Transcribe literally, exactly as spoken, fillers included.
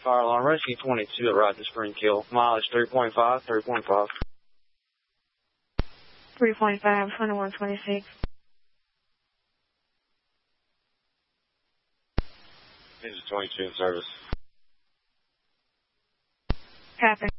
Fire alarm, rescue twenty-two at Roger Springkill. Mileage three point five, three point five. three point five, twenty-one twenty-six. This is twenty-two in service. Copy.